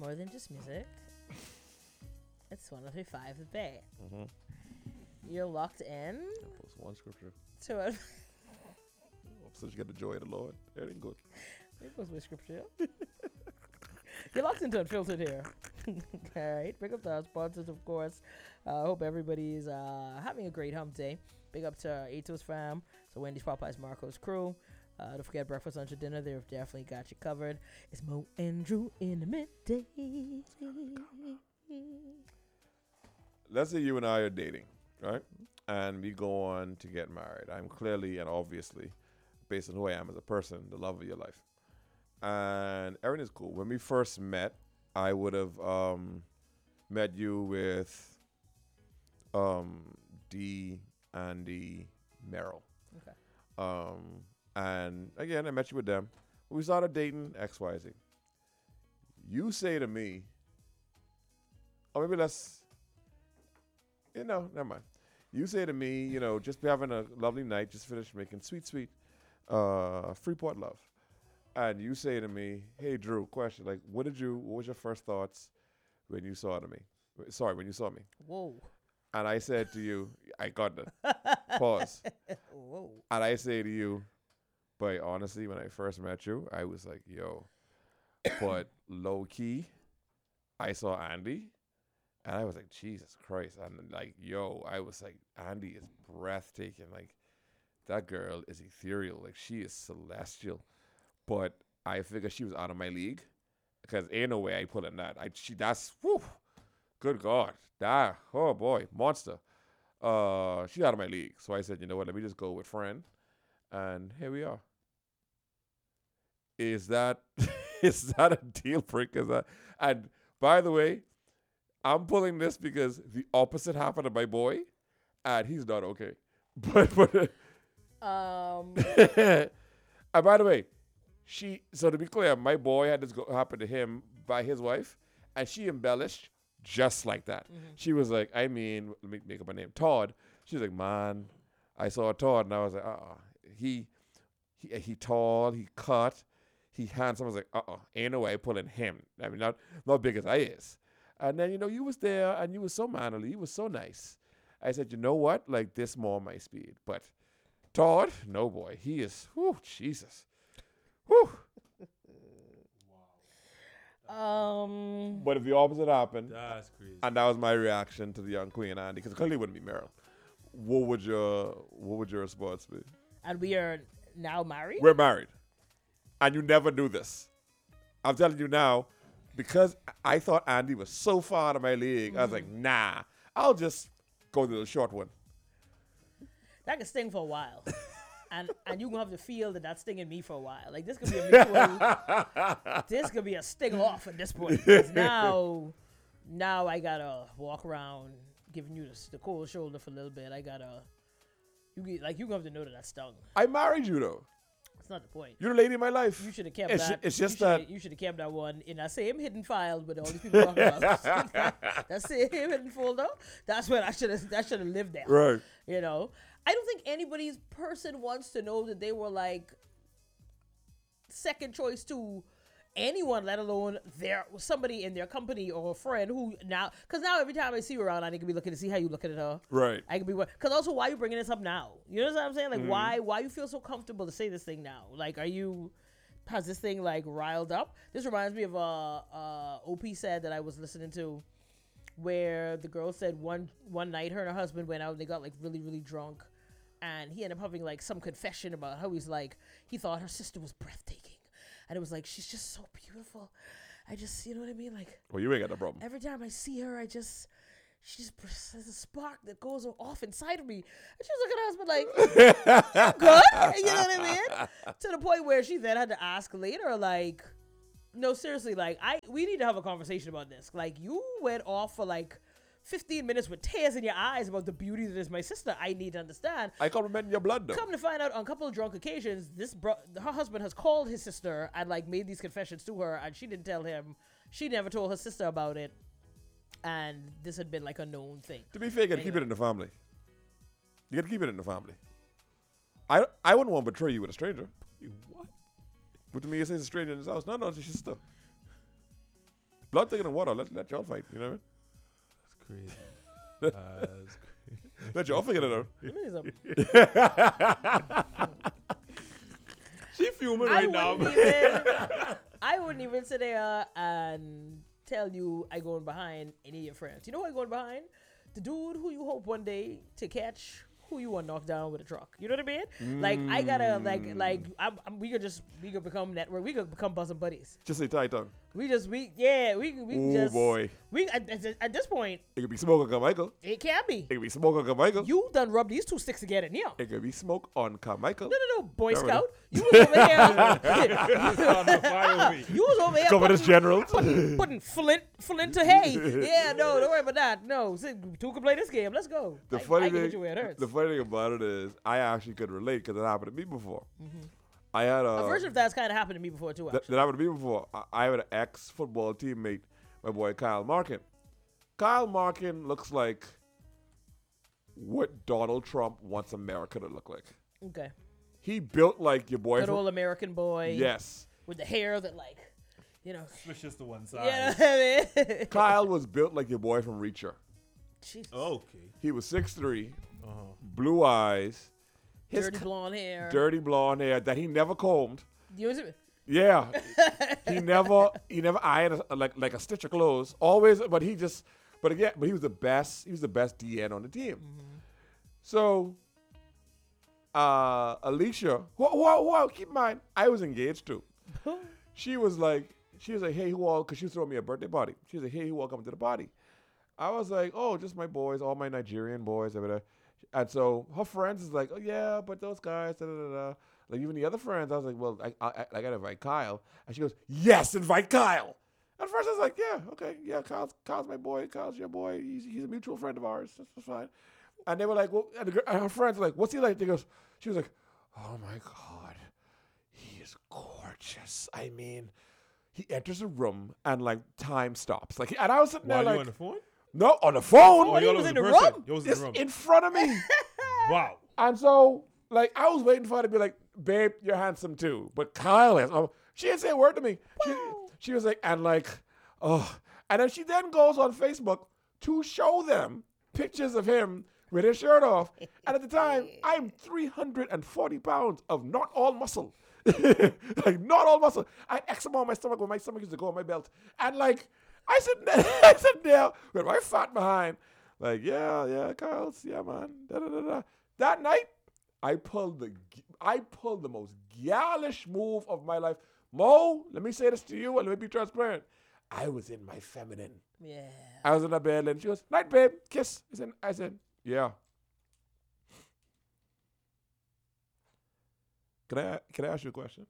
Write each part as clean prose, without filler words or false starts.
more than just music. It's 105 The Bay. Mm-hmm. You're locked in Post one scripture. to a... So you get the joy of the Lord. Everything good. There goes my scripture. You're locked into Unfiltered here. All right. Big up to our sponsors, of course. Hope everybody's having a great hump day. Big up to Atos fam. So Wendy's, Popeyes, Marco's crew. Don't forget breakfast, lunch, and dinner. They've definitely got you covered. It's Mo and Drew in the midday. Let's say you and I are dating, right? And we go on to get married. I'm clearly and obviously, based on who I am as a person, the love of your life. And everything is cool. When we first met, I would have met you with D, Andy, Merrill. Okay. And again, I met you with them. We started dating XYZ. You say to me, or maybe never mind. You say to me, just be having a lovely night, just finished making sweet, Freeport love. And you say to me, hey, Drew, question, like, what was your first thoughts when you saw me? Whoa. And I said to you, I got that. Pause. Whoa. And I say to you, but honestly, when I first met you, I was like, yo. But low key, I saw Andy, and I was like, Jesus Christ. And like, yo, I was like, Andy is breathtaking. Like, that girl is ethereal. Like, she is celestial. But I figured she was out of my league, because ain't no way I put in that. Good God. Oh boy, monster. She's out of my league. So I said, you know what, let me just go with friend. And here we are. Is that a deal breaker? And by the way, I'm pulling this because the opposite happened to my boy, and he's not okay. But and by the way, so to be clear, my boy had this happen to him by his wife, and she embellished just like that. Mm-hmm. She was like, let me make up my name, Todd. She was like, man, I saw Todd, and I was like, he tall, he cut, he handsome. I was like, ain't no way I pulling him. I mean, not big as I is. And then, you was there, and you was so manly, you was so nice. I said, you know what? Like, this more my speed. But Todd, no boy, he is, Jesus. Whew. But if the opposite happened, that's crazy. And that was my reaction to the young queen Andy, because clearly it wouldn't be Meryl. What would your response be? And we are now married? We're married, and you never do this. I'm telling you now, because I thought Andy was so far out of my league. I was like, nah, I'll just go to the short one. That could sting for a while. And you're going to have to feel that that's stinging me for a while. Like, this could be a mutual, this could be a sting off at this point. 'Cause now I got to walk around giving you the cold shoulder for a little bit. you're going to have to know that stung. I married you, though. That's not the point. You're the lady in my life. You should have kept that. It's just that. You should have kept that one in that same hidden file with all these people talking about. That same hidden folder. That's where that should have lived there. Right. I don't think anybody's person wants to know that they were like second choice to anyone, let alone somebody in their company or a friend who because now every time I see you around, I can be looking to see how you looking at her. Right. I can be because also why are you bringing this up now? You know what I'm saying? Like why you feel so comfortable to say this thing now? Like has this thing like riled up? This reminds me of OP said that I was listening to, where the girl said one night her and her husband went out and they got like really, really drunk, and he ended up having like some confession about how he thought her sister was breathtaking, and it was like, she's just so beautiful. I just, you know what I mean? Like, well, you ain't got no problem. Every time I see her, she just has a spark that goes off inside of me. And she was looking at her husband like, you good? You know what I mean? To the point where she then had to ask later, like, no, seriously, like, we need to have a conversation about this. Like, you went off for like 15 minutes with tears in your eyes about the beauty that is my sister. I need to understand. I compliment your blood, though. Come to find out, on a couple of drunk occasions, her husband has called his sister and like made these confessions to her, and she didn't tell him. She never told her sister about it, and this had been like a known thing. To be fair, you got to keep it in the family. You got to keep it in the family. I wouldn't want to betray you with a stranger. What? What to me, you say it's a stranger in his house? No, it's your sister. blood thicker than water. Let y'all fight. You know what That's crazy. That's crazy. I mean? Let y'all figure it out. Let me tell you something. She fuming I right now. wouldn't even, I wouldn't even sit there and tell you I going behind any of your friends. You know who I going behind? The dude who you hope one day to catch, who you want to knock down with a truck. You know what I mean? Like I gotta we could become network. We could become bosom buddies. Just say tight tongue. We Oh just boy. we at this point It could be smoke on Carmichael. it can be. It could be smoke on Carmichael. You done rub these two sticks together in here. It could be smoke on Carmichael. No, Boy Remember Scout. You was over here. On the fire with me. You was over here Cover this general. putting flint to hay. Yeah, no, don't worry about that. No, two can play this game. Let's go. The I funny get you where it hurts. thing about it is, I actually could relate because it happened to me before. I had A version of that's kind of happened to me before too. Actually. that happened to me before. I had an ex-football teammate, my boy Kyle Markin. Kyle Markin looks like what Donald Trump wants America to look like. Okay. He built like your boy Good from old American boy. yes. With the hair that you know. Switches to one side. Yeah, you know what I mean? Kyle was built like your boy from Reacher. Jesus. Okay. He was 6'3", Uh-huh. blue eyes, his Dirty blonde hair. dirty blonde hair that he never combed. You know what I mean? Yeah, he never ironed like a stitch of clothes. Always, but he was the best. He was the best DN on the team. So, Alicia, who keep in mind, I was engaged to. She was like, hey, who all? Because she was throwing me a birthday party. She was like, hey, who all coming to the party? I was like, oh, just my boys, all my Nigerian boys, everything. And so her friends is like, oh yeah, but those guys, da da da da. Like even the other friends, I was like, well, I gotta invite Kyle. And she goes, yes, invite Kyle. At first I was like, yeah, okay, yeah, Kyle's my boy, Kyle's your boy. He's a mutual friend of ours. That's fine. And they were like, well, and her friends were like, what's he like? She was like, oh my God, he is gorgeous. I mean, he enters a room and like time stops. Like, and I was sitting there While like, you on the phone? no, on the phone. Oh, he y'all was was in the person. room? You was in It's the room. in front of me. Wow. And so, like, I was waiting for her to be like, babe, you're handsome too. But Kyle is. She didn't say a word to me. She was like, and like, oh. And then she then goes on Facebook to show them pictures of him with his shirt off. And at the time, I'm 340 pounds of not all muscle. Like, not all muscle. I had eczema on my stomach when my stomach used to go on my belt. And like, I sit there with my fat behind. Like, yeah, Kyle, yeah, man. Da, da, da, da. That night, I pulled the most gallish move of my life. Mo, let me say this to you and let me be transparent. I was in my feminine. Yeah. I was in the bed and she goes, night, babe, kiss. I said, yeah. Can I ask you a question?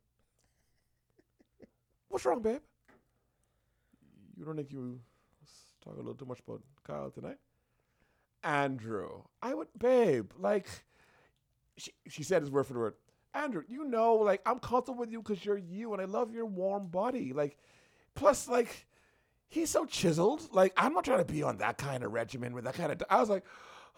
What's wrong, babe? You don't think you talk a little too much about Kyle tonight? Andrew, babe, like, she said his word for the word. Andrew, you know, like, I'm comfortable with you because you're you and I love your warm body. Like, plus, like, he's so chiseled. Like, I'm not trying to be on that kind of regimen with that kind of. I was like,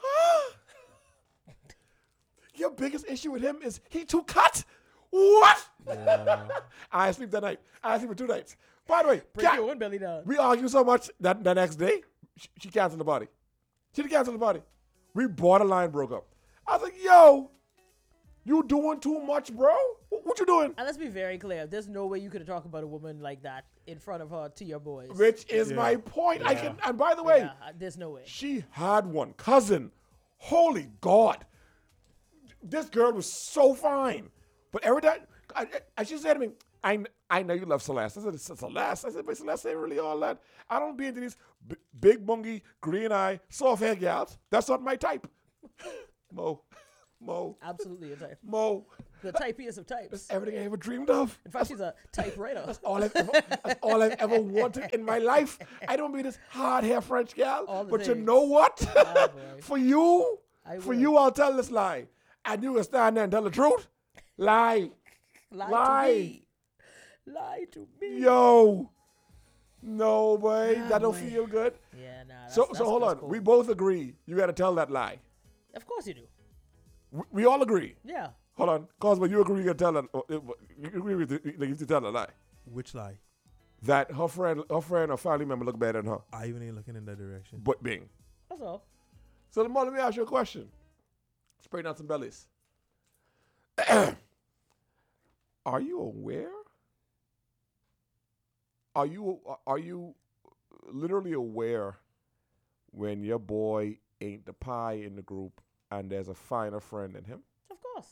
your biggest issue with him is he too cut? What? Yeah. I sleep that night. I sleep for 2 nights. By the way, Break your one belly down. we argued so much that the next day, she canceled the party. She didn't cancel the party. We borderline broke up. I was like, yo, you doing too much, bro? What you doing? And let's be very clear. There's no way you could talk about a woman like that in front of her to your boys. Which is my point. I can, and by the way, Yeah, there's no way. she had one cousin. Holy God. This girl was so fine. But every time, and she said to me, I know you love Celeste. I said, Celeste? I said, but Celeste ain't really all that. I don't be into these big, bungy, green eye, soft hair gals. That's not my type. Mo. Absolutely a type. Mo. The typiest of types. That's everything I ever dreamed of. In fact, she's a typewriter. That's all I've ever wanted in my life. I don't be this hard hair French gal. All the But you things. know what? Oh, boy. For you, I for will. you, I'll tell this lie. And you can stand there and tell the truth. Lie. Lie Lie. to me. Lie to me. Yo. No, boy. Yeah, that don't boy. feel good. Yeah, nah. So hold on. Cool. We both agree. You got to tell that lie. Of course you do. We all agree. Yeah. Hold on. Cosmo, you agree you got to tell that. You agree with like, you have to tell that lie. Which lie? that her friend or family member look better than her. I even ain't looking in that direction. But bing. That's all. So Lamar, let me ask you a question. Spraying out some bellies. Are you aware? Are you literally aware when your boy ain't the pie in the group and there's a finer friend than him? Of course.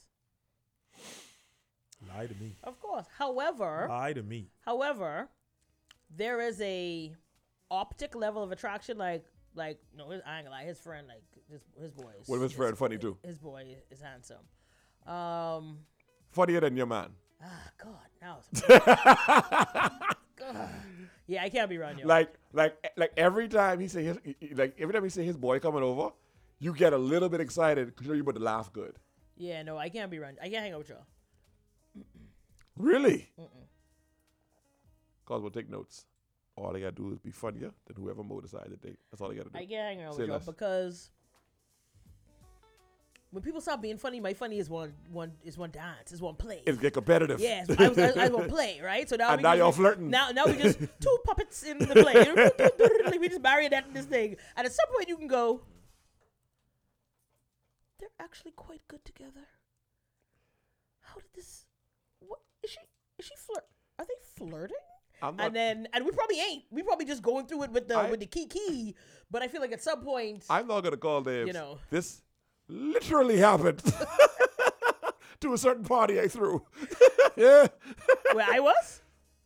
Lie to me. Of course. However, Lie to me. there is a optic level of attraction. Like no, I ain't gonna lie. His friend, like his boy is. What if his friend funny too? His boy is handsome. Funnier than your man. God, now. God. Yeah, I can't be around you. Like every time he say his boy coming over, you get a little bit excited because you're about to laugh good. Yeah, no, I can't be around. I can't hang out with y'all. Really? Cause we'll take notes. All they gotta do is be funnier than whoever Mo decided to date. That's all they gotta do. I can't hang out Say with y'all less. because when people stop being funny, my funny is one dance, is one play. It's get competitive. Yes, I was one play, right? So now And now y'all flirting. Now we just two puppets in the play. Like we just marionette in this thing, and at some point you can go. They're actually quite good together. How did this? What is she flirt? Are they flirting? And we probably ain't. We probably just going through it with the key. But I feel like at some point, I'm not gonna call names. You know. This literally happened to a certain party I threw. Yeah. where I was.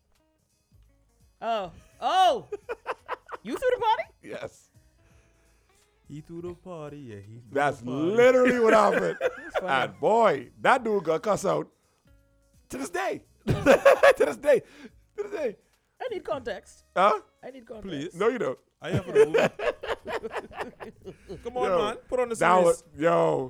Oh, you threw the party? Yes. He threw the party. Yeah, he threw That's the party. literally what happened. funny. And boy, that dude got cussed out to this day. To this day. I need context. Huh? I need context. Please. No, you don't. I have a rule. Come on, Yo, man. Put on the That was, series. yo.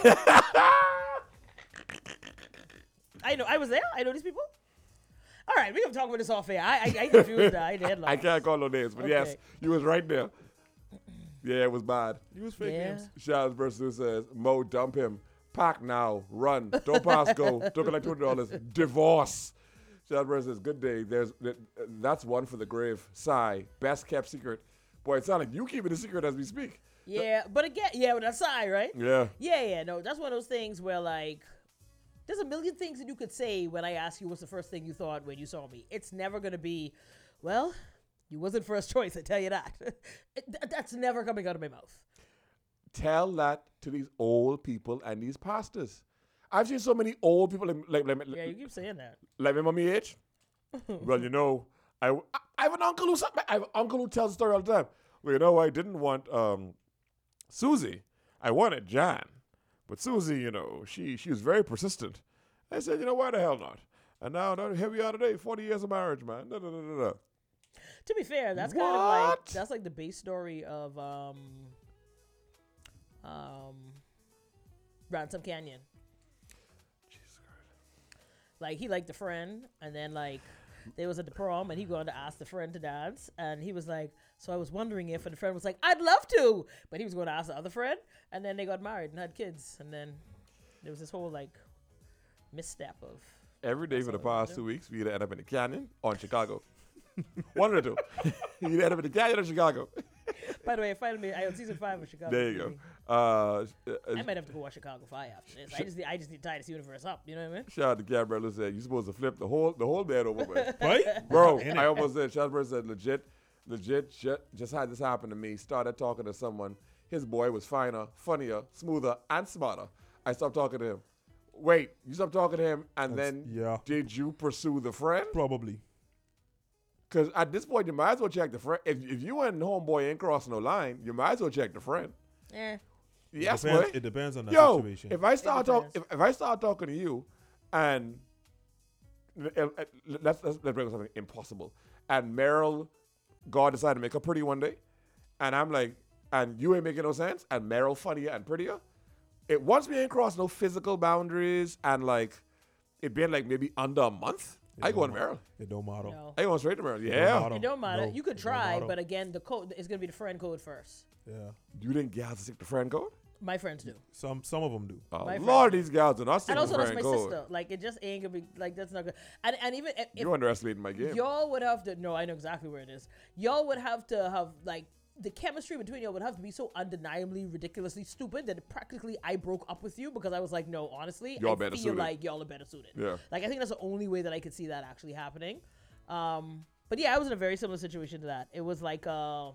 I know. I was there. I know these people. All right, we can talk about this off air. I confused that. I did. I can't call no names, but yes, Okay. you was right there. Yeah, it was bad. Use fake Yeah. names. Shaz versus says, Mo, dump him. Pack now. Run. Don't pass go. Don't collect $200. Divorce. Shaz versus good day. That's one for the grave. Sigh. Best kept secret. Boy, it sounds like you keeping the secret as we speak. Yeah, but again, but that's side, right? Yeah. Yeah. No, that's one of those things where like, there's a million things that you could say when I ask you what's the first thing you thought when you saw me. It's never gonna be, well, you wasn't first choice. I tell you that. That's never coming out of my mouth. Tell that to these old people and these pastors. I've seen so many old people like Yeah, you keep saying that. my mommy age. Well, you know, I have an uncle who tells the story all the time. Well, you know, I didn't want Susie. I wanted Jan. But Susie, you know, she was very persistent. I said, you know, why the hell not? And now here we are today, 40 years of marriage, man. Da, da, da, da, da. To be fair, that's kind of like What? that's like the base story of Ransom Canyon. Like he liked the friend, and then like they was at the prom, and he going to ask the friend to dance, and he was like, "So I was wondering if," and the friend was like, "I'd love to," but he was going to ask the other friend, and then they got married and had kids, and then there was this whole like misstep of. Every day for the That's all I past do. 2 weeks, we either end up in the canyon or in Chicago. One of the two. You either end up in the canyon or Chicago. By the way, finally, I on season 5 of Chicago. There you TV. go. I might have to go watch Chicago 5 after this. I just need to tie this universe up. You know what I mean? Shout out to Gabriella said, you supposed to flip the whole bed over, man. Right? Bro, Ain't I it? almost said, Shazbert said, legit, just had this happen to me. Started talking to someone. His boy was finer, funnier, smoother, and smarter. I stopped talking to him. Wait, you stopped talking to him, and then yeah. did you pursue the friend? Probably. Because at this point, you might as well check the friend. If you and homeboy ain't crossing no line, you might as well check the friend. Eh. Yes, Depends- boy. It depends on the Yo, situation. if I start depends. if I start talking to you, and let's bring up something impossible, and Meryl, God decided to make her pretty one day, and I'm like, and you ain't making no sense, and Meryl funnier and prettier, it once we ain't crossed no physical boundaries, and like it been like maybe under a month, I go on Meryl. It don't matter. No. I go straight to Meryl. don't Yeah, matter. It don't matter. No, You could it don't try, matter. but again, the code is gonna be the friend code first. Yeah. you didn't get to stick the friend code. My friends do. Some of them do. Oh, My Lord, friend. these guys are not And single also, that's friend my code. sister. Like, it just ain't gonna be, like, that's not good. And even if You're underestimating my game. y'all would have to, no, I know exactly where it is. Y'all would have to have, like, the chemistry between y'all would have to be so undeniably, ridiculously stupid that practically I broke up with you because I was like, no, honestly, Y'all I better feel suited. like y'all are better suited. Yeah. Like, I think that's the only way that I could see that actually happening. But yeah, I was in a very similar situation to that. It was like the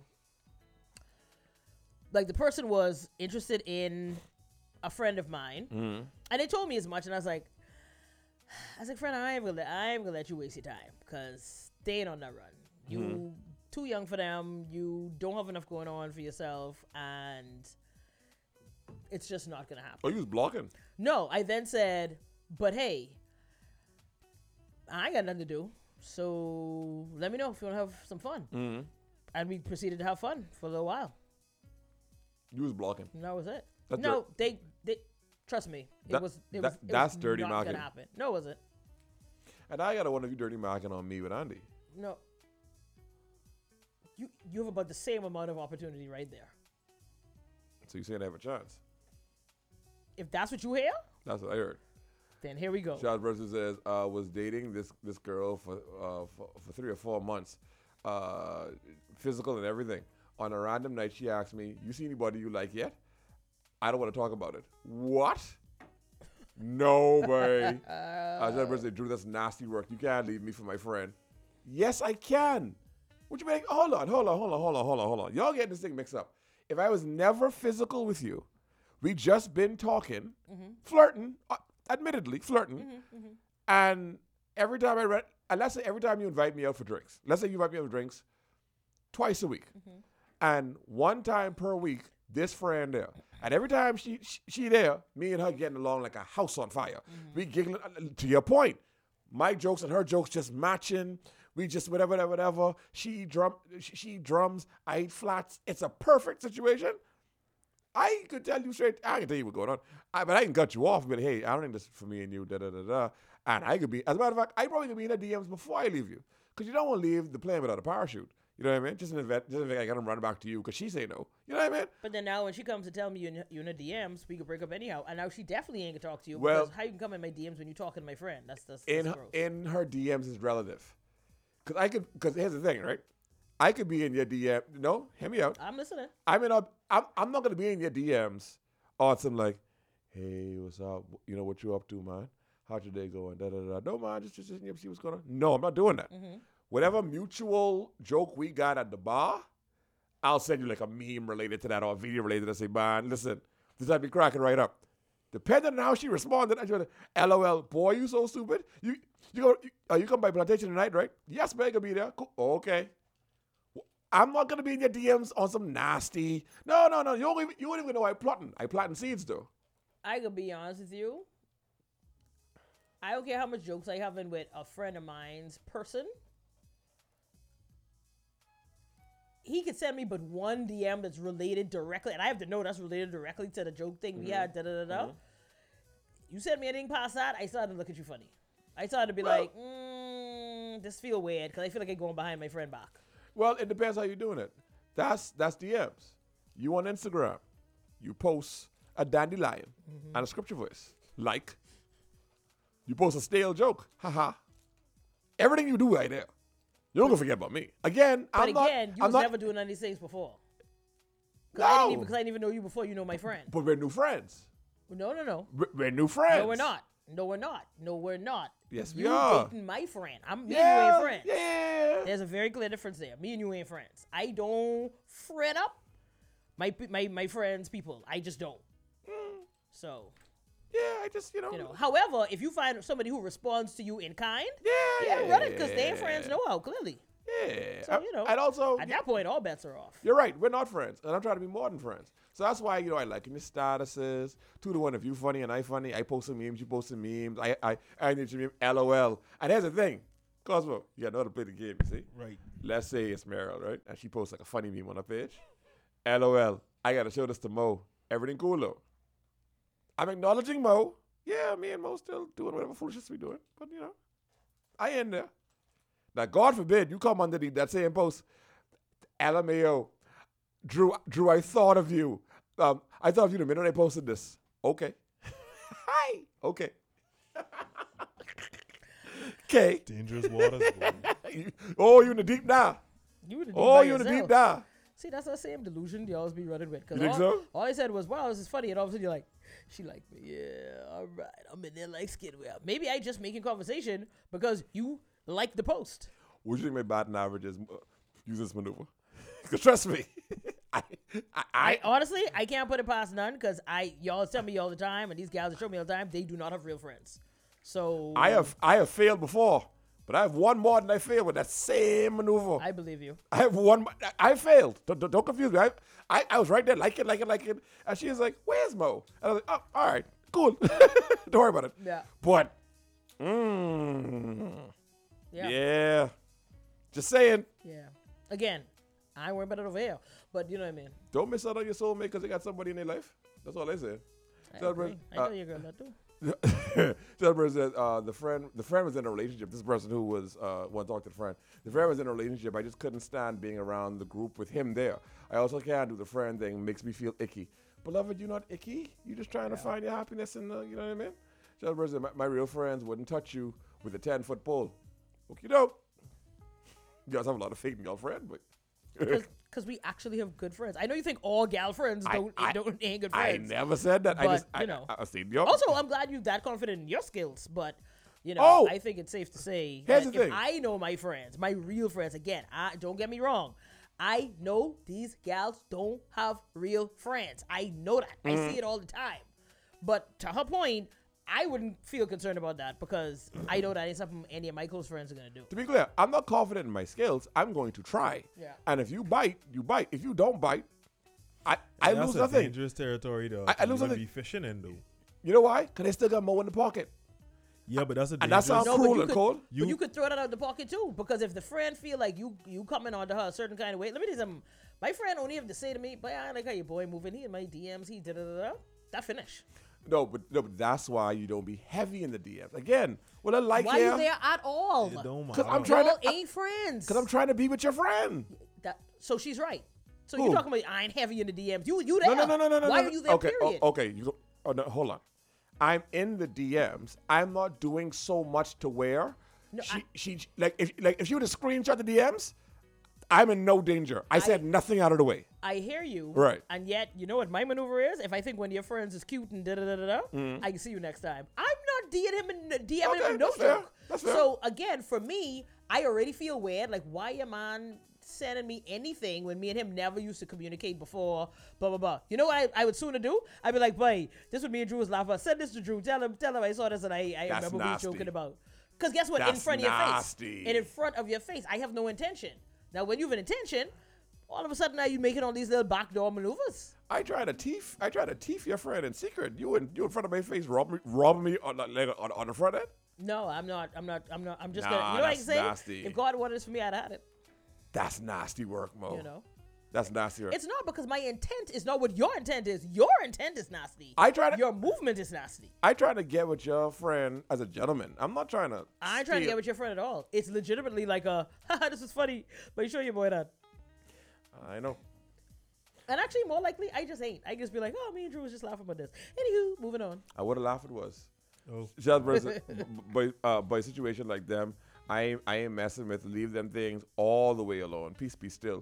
person was interested in a friend of mine, and they told me as much, and I was like, friend, I ain't gonna let you waste your time because they ain't on that run. You too young for them. You don't have enough going on for yourself, and it's just not gonna happen. Oh, you was blocking. No, I then said, but hey, I ain't got nothing to do, so let me know if you want to have some fun. And we proceeded to have fun for a little while. You was blocking. And that was it. That's No, they trust me. That's dirty not marketing. gonna happen. No, it wasn't. And I got one of you dirty marking on me with Andy. No. You have about the same amount of opportunity right there. So you saying I have a chance? If that's what you hear, That's what I heard. then here we go. Charles Burson says, was dating this girl for 3 or 4 months, physical and everything. On a random night, she asked me, "You see anybody you like yet?" I don't want to talk about it. What? No way. Charles Burson said, "Drew, that's nasty work. You can't leave me for my friend." Yes, I can. What you mean? Hold on. Y'all getting this thing mixed up. If I was never physical with you, we just been talking, flirting, admittedly flirting, and every time and let's say every time you invite me out for drinks, let's say you invite me out for drinks twice a week, and one time per week, this friend there, and every time she there, me and her getting along like a house on fire. We giggling. To your point, my jokes and her jokes just matching. We just whatever. She drums, I eat flats. It's a perfect situation. I could tell you straight. I can tell you what's going on. But I can cut you off. But hey, I don't think this is for me and you. And I could be. As a matter of fact, I probably could be in the DMs before I leave you, because you don't want to leave the plane without a parachute. You know what I mean? Just an event. I gotta run back to you because she say no. You know what I mean? But then now when she comes to tell me you're in the DMs, we could break up anyhow. And now she definitely ain't gonna talk to you. Well- because how you can come in my DMs when you talking to my friend? That's gross. In her DMs is relative. Because here's the thing, right? I could be in your DM. No, hear me out. I'm listening. I'm not gonna be in your DMs on some like, hey, what's up? You know what you up to, man? How's your day going? No, man, just see what's going on. No, I'm not doing that. Whatever mutual joke we got at the bar, I'll send you like a meme related to that or a video related to say, man, listen, this might be cracking right up. Depending on how she responded, I just LOL, boy, you so stupid. You come by Plantation tonight, right? Yes, man, I can be there. Cool. Okay. I'm not gonna be in your DMs on some nasty. No. You won't even know I'm plotting. I plotting seeds though. I could be honest with you. I don't care how much jokes I have in with a friend of mine's person. He could send me but one DM that's related directly, and I have to know that's related directly to the joke thing we had. You send me anything past that, I started to look at you funny. I started to be like, this feel weird because I feel like I'm going behind my friend back. Well, it depends how you're doing it. That's DMs. You on Instagram, you post a dandelion and a scripture verse. Like, you post a stale joke. Haha. Everything you do right there. You don't gonna forget about me. Again, But you was never doing none of these things before. Because I didn't even know you before you know my friend. But we're new friends. No. We're new friends. No, we're not. Yes, we You are. dating my friend. Me and you ain't friends. Yeah. There's a very clear difference there. Me and you ain't friends. I don't friend up my friends' people. I just don't. So, Yeah, I just, However, if you find somebody who responds to you in kind, Yeah. run it because they ain't friends no how, clearly. Yeah. So, And also, at that point, all bets are off. you're right. We're not friends. And I'm trying to be more than friends. So that's why, I like in your statuses. 2-to-1, if you funny and I funny, I post some memes, you post some memes. I need your meme, LOL. And here's the thing. Cosmo, you got to know how to play the game, you see? Right. Let's say it's Meryl, right? And she posts like a funny meme on her page. LOL. I got to show this to Mo. Everything cool, though. I'm acknowledging Mo. Yeah, me and Mo still doing whatever foolishness we doing. But, I in there. Now, God forbid you come underneath that same post. LMAO. Drew, I thought of you. I thought you the minute I posted this. Okay. Hi. Okay. Okay. Dangerous waters, boy. Oh, you in the deep now. You in the deep Oh, by you in the deep yourself. now. See, that's the same delusion you always be running with. Cause You think all, so? all I said was, wow, this is funny. And all of a sudden you're like, she like me. Yeah, all right. I'm in there like skidwell. Maybe I just making conversation because you like the post. What do you think my batting average is use this maneuver? Because trust me, I honestly, I can't put it past none because y'all tell me all the time, and these gals that show me all the time, they do not have real friends. So I have failed before, but I have one more than I failed with that same maneuver. I believe you. I have one. I failed. Don't confuse me. I was right there, like it. And she was like, "Where's Mo?" And I was like, "Oh, all right, cool. Don't worry about it." Yeah. But, Yeah. yeah. Just saying. Yeah. Again, I ain't worried about it over here, but you know what I mean. Don't miss out on your soulmate because they got somebody in their life. That's all I say. I Celebrate. agree. I know your girl that too. Celebrate said the friend was in a relationship. This person who was want to talk to the friend. The friend was in a relationship. I just couldn't stand being around the group with him there. I also can't do the friend thing. Makes me feel icky. Beloved, you're not icky. You're just trying to find your happiness in the, you know what I mean? Celebrate said my real friends wouldn't touch you with a 10-foot pole. Okay, doke. You guys have a lot of faith in your friend, but Because we actually have good friends. I know you think all gal friends don't ain't good I friends. never said that. But, I said, yo. Also, I'm glad you're that confident in your skills, but Oh! I think it's safe to say Here's that the if thing. I know my friends, my real friends, again, don't get me wrong. I know these gals don't have real friends. I know that. I see it all the time. But to her point, I wouldn't feel concerned about that because I know that ain't something any of my close friends are gonna do. To be clear, I'm not confident in my skills. I'm going to try. Yeah. And if you bite, you bite. If you don't bite, I That's lose a nothing. dangerous territory, though. I lose You wouldn't nothing. be fishing in, though. You know why? Because they still got Mo in the pocket. Yeah, but that's a And that dangerous. sounds No, cruel but and cold. But you could throw that out the pocket too, because if the friend feel like you coming onto her a certain kind of way, let me tell you something. My friend only have to say to me, "But I like how your boy moving. He in my DMs. He da da da." That finish. No, but that's why you don't be heavy in the DMs. Again, well, I like Why him. you there at all? It don't Because matter. I'm trying Y'all to. ain't friends. Because I'm trying to be with your friend. So she's right. So Who? you talking about I ain't heavy in the DMs? You there? No. Why no. are you there? Okay, Period. okay. Oh no, hold on. I'm in the DMs. I'm not doing so much to wear. No, She if she would have screenshot the DMs, I'm in no danger. I said nothing out of the way. I hear you. Right. And yet, you know what my maneuver is? If I think one of your friends is cute and da da da da da, I can see you next time. I'm not DMing him no that's fair. joke. That's fair. So again, for me, I already feel weird. Like, why am I sending me anything when me and him never used to communicate before? Blah blah blah. You know what I would sooner do? I'd be like, boy, this would me and Drew was laughing about. Send this to Drew. Tell him I saw this and I That's remember nasty. we joking about. Because guess what? In That's front of your nasty. face. And in front of your face, I have no intention. Now, when you have an intention, all of a sudden now you're making all these little backdoor maneuvers. I try to teeth your friend in secret. You in front of my face, robbing me on the front end. No, I'm not. I'm just Nah, gonna. You know what I that's can say? nasty. If God wanted this for me, I'd have had it. That's nasty work, Mo. You know, That's nasty work. it's not because my intent is not what your intent is. Your intent is nasty. I try to- Your movement is nasty. I try to get with your friend as a gentleman. I'm not trying to. I ain't trying to get with your friend at all. It's legitimately like a, haha, this is funny, but you show your boy that. I know. And actually, more likely, I just ain't. I just be like, oh, me and Drew was just laughing about this. Anywho, moving on. I would have laughed. It was. Oh. By a situation like them, I ain't messing with. Leave them things all the way alone. Peace be still.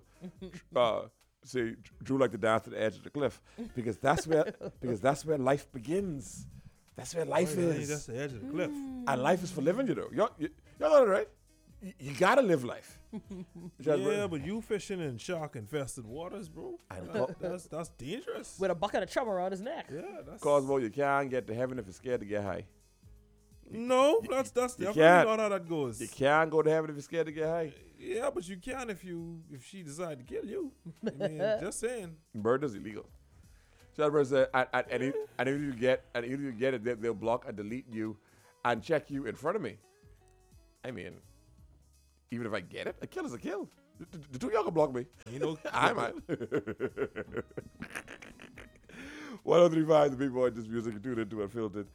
See, Drew like to dance to the edge of the cliff because that's where life begins. That's where life is. That's the edge of the cliff. And life is for living, you know. Y'all know that, right? You gotta live life. Yeah, but you fishing in shark infested waters, bro. I know. That's dangerous. With a bucket of chum around his neck. Yeah, that's Cosmo, you can't get to heaven if you're scared to get high. no. That's definitely can't. not how that goes. You can't go to heaven if you're scared to get high. Yeah, but you can if she decide to kill you. I mean, just saying. Murder's illegal. Shelburne said, and if you get it, they'll block and delete you and check you in front of me. I mean, even if I get it, a kill is a kill. The two of y'all can block me. You know, I might. 1035, the big boy, just music, tune into Unfiltered.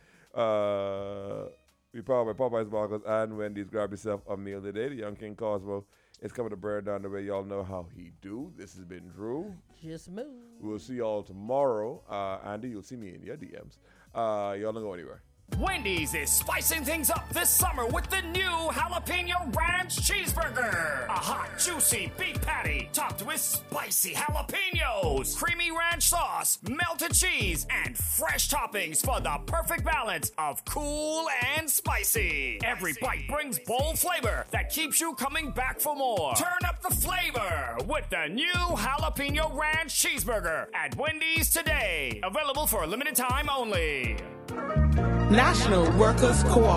We powered by Popeyes Marcos and Wendy's. Grab yourself a meal today. The Young King Cosmo It's coming to Burn Down the Way. Y'all know how he do. This has been Drew. Just move. We'll see y'all tomorrow. Andy, you'll see me in your DMs. Y'all don't go anywhere. Wendy's is spicing things up this summer with the new Jalapeno Ranch Cheeseburger. A hot, juicy beef patty topped with spicy jalapenos, creamy ranch sauce, melted cheese, and fresh toppings for the perfect balance of cool and spicy. Every bite brings bold flavor that keeps you coming back for more. Turn up the flavor with the new Jalapeno Ranch Cheeseburger at Wendy's today. Available for a limited time only. National Workers Co-op.